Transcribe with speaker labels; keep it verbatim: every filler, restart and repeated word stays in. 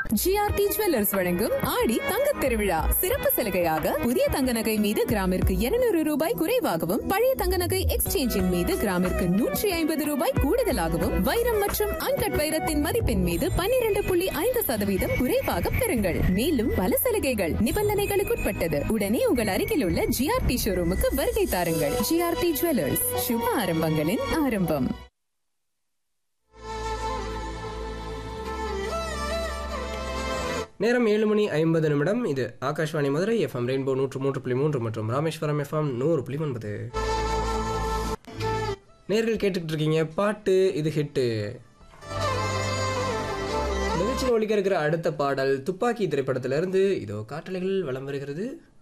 Speaker 1: GRT jewellers வழங்கும் ஆடி தங்கத் திருவிழா சிறப்பு சலுகையாக புதிய தங்க நகை மீது கிராமிற்கு இருநூறு ரூபாய் குறைவாகவும் பழைய தங்க நகை எக்ஸ்சேஞ்சின் மீது கிராமிற்கு நூற்றி ஐம்பது ரூபாய் கூடுதலாகவும் வைரம் மற்றும் அன்கட் வைரத்தின் மதிப்பின் மீது பன்னிரண்டு புள்ளி ஐந்து சதவீதம் குறைவாக பெறுங்கள். மேலும் பல சலுகைகள் நிபந்தனைகளுக்குட்பட்டது. உடனே உங்கள் அருகில் உள்ள ஜிஆர்டி ஷோரூமுக்கு வருகை தாருங்கள். ஜிஆர்டி ஜுவல்லர்ஸ், சுப ஆரம்பங்களின் ஆரம்பம்.
Speaker 2: நேரம் ஏழு மணி ஐம்பது நிமிடம். இது ஆகாஷ்வாணி மதுரை எஃப்எம் ரெயின்போ நூற்று மூன்று புள்ளி மூன்று மற்றும் ராமேஸ்வரம் எஃப்எம் நூறு புள்ளி ஒன்பது. நேர்கள் கேட்டுக்கிட்டு இருக்கீங்க பாட்டு இது ஹிட்டு. நிகழ்ச்சியில் ஒலிக்க இருக்கிற அடுத்த பாடல் துப்பாக்கி திரைப்படத்திலிருந்து இதோ காற்றலைகள் வலம் வருகிறது.